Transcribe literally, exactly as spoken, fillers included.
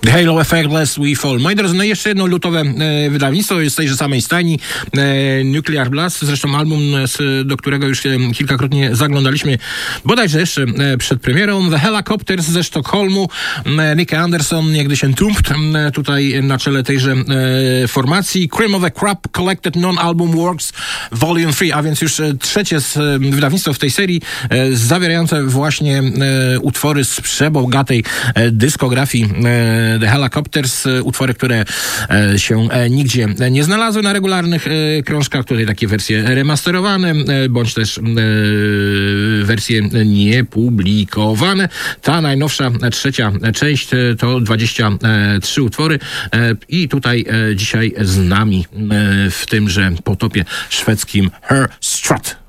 The Halo Effect, Lest We Fall. Moi drodzy, no i jeszcze jedno lutowe e, wydawnictwo jest z tejże samej stajni, e, Nuclear Blast, zresztą album, z, do którego już e, kilkakrotnie zaglądaliśmy, bodajże jeszcze e, przed premierą. The Helicopters ze Sztokholmu, e, Nick Anderson, niegdyś Entombed, e, tutaj na czele tejże e, formacji. Cream of the Crop Collected Non-Album Works Volume trzy, a więc już e, trzecie z, e, wydawnictwo w tej serii, e, zawierające właśnie e, utwory z przebogatej e, dyskografii e, The Helicopters, utwory, które e, się e, nigdzie nie znalazły na regularnych e, krążkach. Tutaj takie wersje remasterowane, e, bądź też e, wersje niepublikowane. Ta najnowsza, trzecia część e, to dwadzieścia trzy utwory e, i tutaj e, dzisiaj z nami e, w tymże potopie szwedzkim Her Strut.